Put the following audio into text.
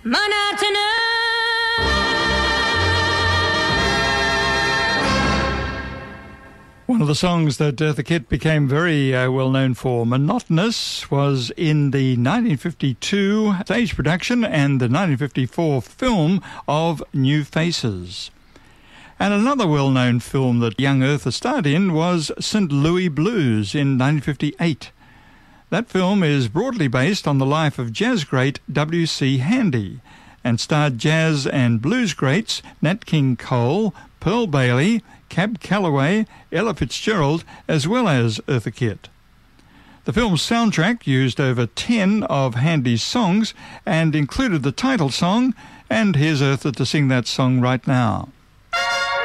One of the songs that Eartha Kitt became very well known for, Monotonous, was in the 1952 stage production and the 1954 film of New Faces. And another well-known film that young Eartha starred in was St. Louis Blues in 1958. That film is broadly based on the life of jazz great W.C. Handy and starred jazz and blues greats Nat King Cole, Pearl Bailey, Cab Calloway, Ella Fitzgerald, as well as Eartha Kitt. The film's soundtrack used over 10 of Handy's songs and included the title song, and here's Eartha to sing that song right now.